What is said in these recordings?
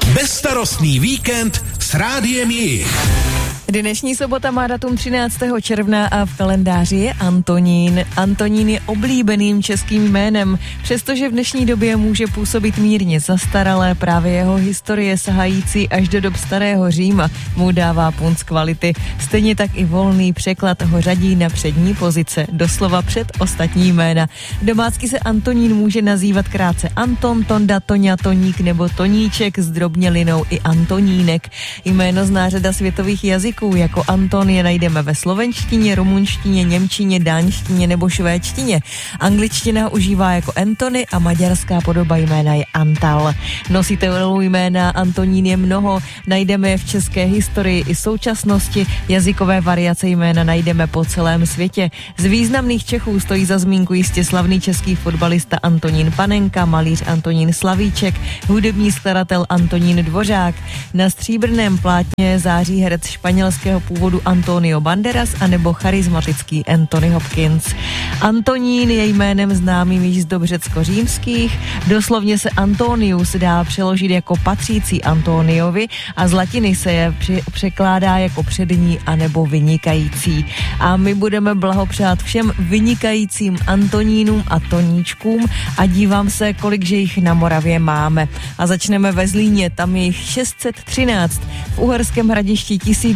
Bezstarostný víkend s Rádiem Jich. Dnešní sobota má datum 13. června a v kalendáři je Antonín. Antonín je oblíbeným českým jménem, přestože v dnešní době může působit mírně zastaralé, právě jeho historie sahající až do dob starého Říma mu dává punc kvality. Stejně tak i volný překlad ho řadí na přední pozice, doslova před ostatní jména. Domácky se Antonín může nazývat krátce Anton, Tonda, Toňa, Toník nebo Toníček, s drobnělinou i Antonínek. Jméno zná řada světových jazyků, jako Anton je najdeme ve slovenštině, rumunštině, němčině, dánštině nebo švédštině. Angličtina užívá jako Anthony a maďarská podoba jména je Antal. Nositelů jména Antonín je mnoho, najdeme je v české historii i současnosti, jazykové variace jména najdeme po celém světě. Z významných Čechů stojí za zmínku jistě slavný český fotbalista Antonín Panenka, malíř Antonín Slavíček, hudební skladatel Antonín Dvořák. Na stříbrném plátně září herec španělského původu Antonio Banderas anebo charismatický Anthony Hopkins. Antonín je jménem známým již z dob řecko-římských, doslovně se Antonius dá přeložit jako patřící Antoniovi a z latiny se je překládá jako přední anebo vynikající. A my budeme blahopřát všem vynikajícím Antonínům a Toníčkům a dívám se, kolikže jich na Moravě máme. A začneme ve Zlíně, tam je jich 613, v Uherském Hradišti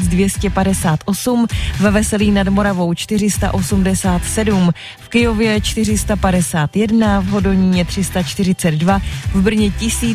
1258, ve Veselí nad Moravou 487, v Kyjově 451, v Hodoníně 342, v Brně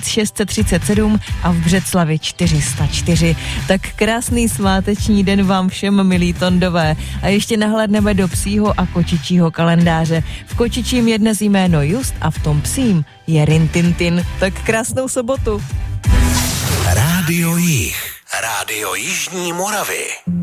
1637 a v Břeclavi 404. Tak krásný sváteční den vám všem, milí Tondové. A ještě nahlédneme do psího a kočičího kalendáře. V kočičím je dnes jméno Just a v tom psím je Rintintin. Tak krásnou sobotu. Rádio Jich. Rádio Jižní Moravy.